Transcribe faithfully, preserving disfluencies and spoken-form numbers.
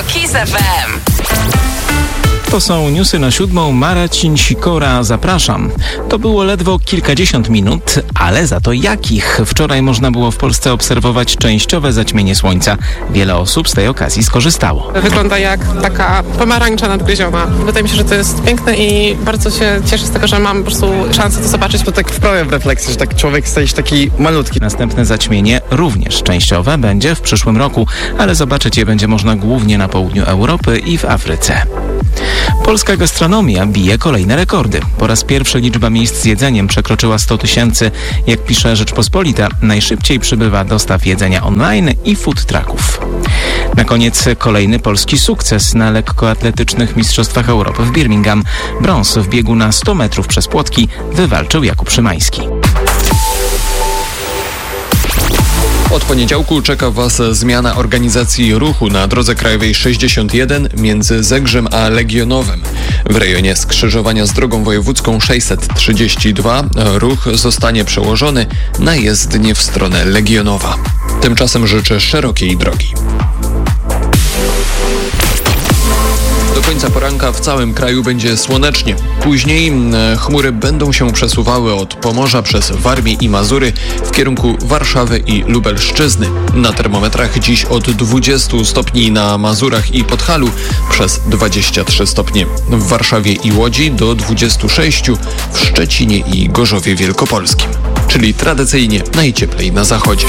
Kiss F M. To są newsy na siódmą. Marcin Sikora, zapraszam. To było ledwo kilkadziesiąt minut, ale za to jakich? Wczoraj można było w Polsce obserwować częściowe zaćmienie słońca. Wiele osób z tej okazji skorzystało. Wygląda jak taka pomarańcza nadgryziona. Wydaje mi się, że to jest piękne i bardzo się cieszę z tego, że mam po prostu szansę to zobaczyć. To tak wprawia w refleksję, że tak człowiek staje się taki malutki. Następne zaćmienie, również częściowe, będzie w przyszłym roku, ale zobaczyć je będzie można głównie na południu Europy i w Afryce. Polska gastronomia bije kolejne rekordy. Po raz pierwszy liczba miejsc z jedzeniem przekroczyła sto tysięcy. Jak pisze Rzeczpospolita, najszybciej przybywa dostaw jedzenia online i food trucków. Na koniec kolejny polski sukces na lekkoatletycznych Mistrzostwach Europy w Birmingham. Brąz w biegu na sto metrów przez płotki wywalczył Jakub Szymański. Od poniedziałku czeka Was zmiana organizacji ruchu na drodze krajowej sześćdziesiąt jeden między Zegrzem a Legionowem. W rejonie skrzyżowania z drogą wojewódzką sześćset trzydzieści dwa ruch zostanie przełożony na jezdnię w stronę Legionowa. Tymczasem życzę szerokiej drogi. Do końca poranka w całym kraju będzie słonecznie. Później chmury będą się przesuwały od Pomorza przez Warmię i Mazury w kierunku Warszawy i Lubelszczyzny. Na termometrach dziś od dwudziestu stopni na Mazurach i Podhalu przez dwadzieścia trzy stopnie. W Warszawie i Łodzi do dwudziestu sześciu, w Szczecinie i Gorzowie Wielkopolskim. Czyli tradycyjnie najcieplej na zachodzie.